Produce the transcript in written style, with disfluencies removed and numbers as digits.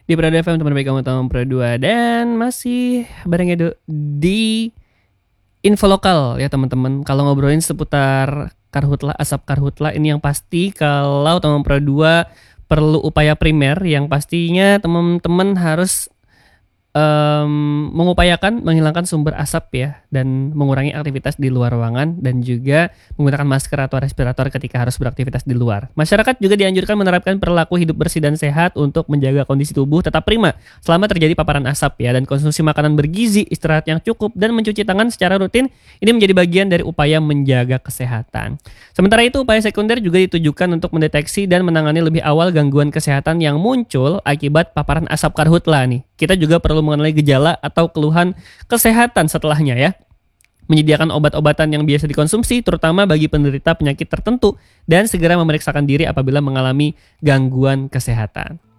Di Prado FM teman baik kamu tahun Pro 2 dan masih bareng Edo di info lokal ya teman-teman. Kalau ngobrolin seputar karhutla, asap karhutla ini yang pasti kalau teman Pro 2 perlu upaya primer yang pastinya teman-teman harus mengupayakan menghilangkan sumber asap ya dan mengurangi aktivitas di luar ruangan dan juga menggunakan masker atau respirator ketika harus beraktivitas di luar. Masyarakat juga dianjurkan menerapkan perilaku hidup bersih dan sehat untuk menjaga kondisi tubuh tetap prima selama terjadi paparan asap ya, dan konsumsi makanan bergizi, istirahat yang cukup dan mencuci tangan secara rutin ini menjadi bagian dari upaya menjaga kesehatan. Sementara itu upaya sekunder juga ditujukan untuk mendeteksi dan menangani lebih awal gangguan kesehatan yang muncul akibat paparan asap karhutla nih. Kita juga perlu mengenali gejala atau keluhan kesehatan setelahnya ya. Menyediakan obat-obatan yang biasa dikonsumsi terutama bagi penderita penyakit tertentu dan segera memeriksakan diri apabila mengalami gangguan kesehatan.